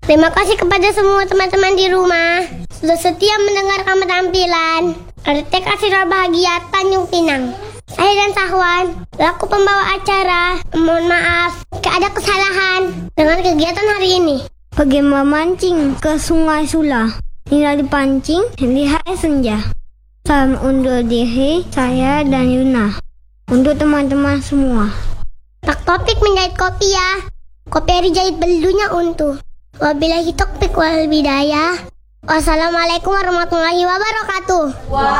Terima kasih kepada semua teman-teman di rumah sudah setia mendengarkan penampilan RTK Siswa Bahagia Tanjung Pinang. Saya dan Sahwan, selaku pembawa acara, mohon maaf jika ada kesalahan dengan kegiatan hari ini. Pergi memancing ke Sungai Sula, tinggal dipancing di hari senja. Salam undur diri saya dan Yuna. Untuk teman-teman semua. Pak Topik menjahit kopi ya. Kopi hari jahit belunya untuk. Wabillahi taufiq wal hidayah. Wassalamualaikum warahmatullahi wabarakatuh.